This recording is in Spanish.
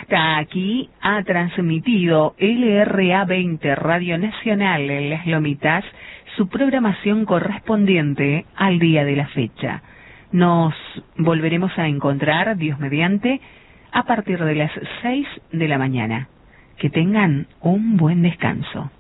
Hasta aquí ha transmitido LRA20 Radio Nacional en Las Lomitas su programación correspondiente al día de la fecha. Nos volveremos a encontrar, Dios mediante, a partir de las 6 de la mañana. Que tengan un buen descanso.